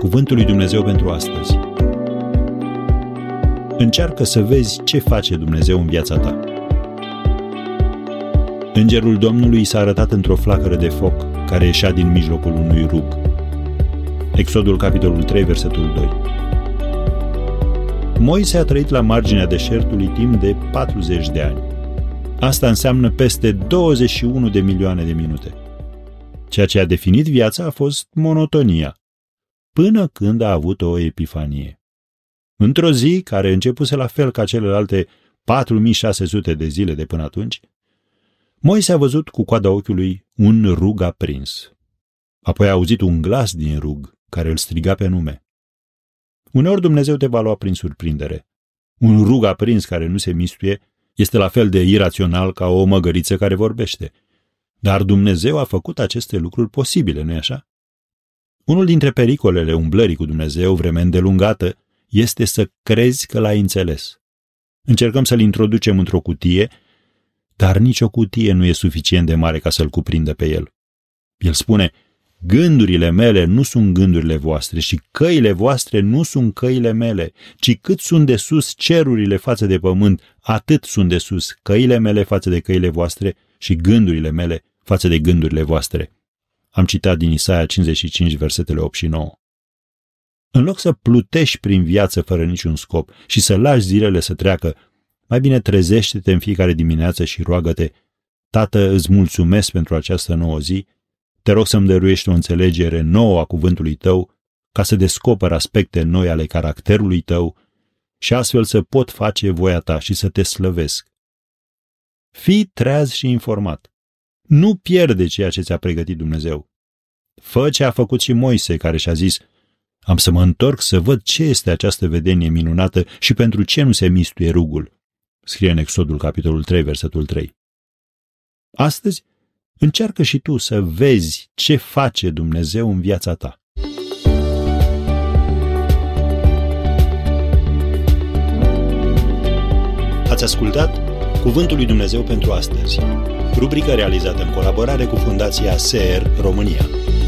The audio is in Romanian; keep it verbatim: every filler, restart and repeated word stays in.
Cuvântul lui Dumnezeu pentru astăzi. Încearcă să vezi ce face Dumnezeu în viața ta. Îngerul Domnului s-a arătat într-o flacără de foc care ieșea din mijlocul unui rug. Exodul, capitolul trei, versetul doi. Moise a trăit la marginea deșertului timp de patruzeci de ani. Asta înseamnă peste douăzeci și unu de milioane de minute. Ceea ce a definit viața a fost monotonia, până când a avut o epifanie. Într-o zi, care începuse la fel ca celelalte patru mii șase sute de zile de până atunci, Moise a văzut cu coada ochiului un rug aprins. Apoi a auzit un glas din rug care îl striga pe nume. Uneori Dumnezeu te va lua prin surprindere. Un rug aprins care nu se mistuie este la fel de irațional ca o măgăriță care vorbește. Dar Dumnezeu a făcut aceste lucruri posibile, nu-i așa? Unul dintre pericolele umblării cu Dumnezeu vreme îndelungată este să crezi că l-ai înțeles. Încercăm să-l introducem într-o cutie, dar nicio cutie nu e suficient de mare ca să-l cuprindă pe el. El spune, gândurile mele nu sunt gândurile voastre și căile voastre nu sunt căile mele, ci cât sunt de sus cerurile față de pământ, atât sunt de sus căile mele față de căile voastre și gândurile mele față de gândurile voastre. Am citat din Isaia cincizeci și cinci, versetele opt și nouă. În loc să plutești prin viață fără niciun scop și să lași zilele să treacă, mai bine trezește-te în fiecare dimineață și roagă-te, Tată, îți mulțumesc pentru această nouă zi, te rog să-mi dăruiești o înțelegere nouă a cuvântului tău, ca să descoper aspecte noi ale caracterului tău și astfel să pot face voia ta și să te slăvesc. Fii treaz și informat. Nu pierde ceea ce ți-a pregătit Dumnezeu. Fă ce a făcut și Moise, care și-a zis, am să mă întorc să văd ce este această vedenie minunată și pentru ce nu se mistuie rugul. Scrie în Exodul, capitolul trei, versetul trei. Astăzi, încearcă și tu să vezi ce face Dumnezeu în viața ta. Ați ascultat Cuvântul lui Dumnezeu pentru astăzi, rubrică realizată în colaborare cu Fundația S E R România.